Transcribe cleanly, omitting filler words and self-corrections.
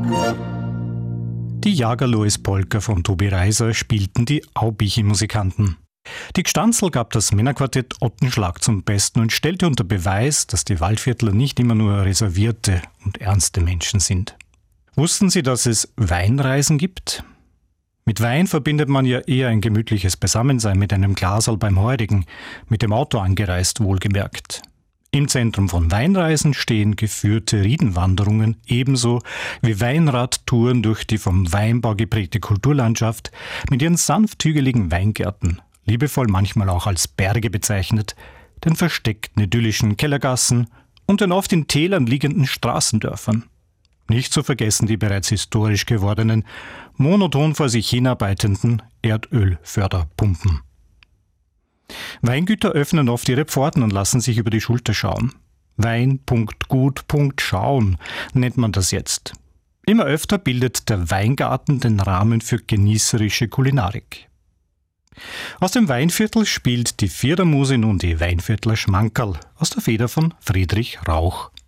Die Jagerlois-Polka von Tobi Reiser spielten die Aubichi-Musikanten. Die Gstanzl gab das Männerquartett Ottenschlag zum Besten und stellte unter Beweis, dass die Waldviertler nicht immer nur reservierte und ernste Menschen sind. Wussten Sie, dass es Weinreisen gibt? Mit Wein verbindet man ja eher ein gemütliches Beisammensein mit einem Glaserl beim Heurigen, mit dem Auto angereist wohlgemerkt. Im Zentrum von Weinreisen stehen geführte Riedenwanderungen, ebenso wie Weinradtouren durch die vom Weinbau geprägte Kulturlandschaft mit ihren sanft hügeligen Weingärten, liebevoll manchmal auch als Berge bezeichnet, den versteckten idyllischen Kellergassen und den oft in Tälern liegenden Straßendörfern. Nicht zu vergessen die bereits historisch gewordenen, monoton vor sich hinarbeitenden Erdölförderpumpen. Weingüter öffnen oft ihre Pforten und lassen sich über die Schulter schauen. Wein.gut.schauen nennt man das jetzt. Immer öfter bildet der Weingarten den Rahmen für genießerische Kulinarik. Aus dem Weinviertel spielt die Vierermuse nun die Weinviertler Schmankerl aus der Feder von Friedrich Rauch.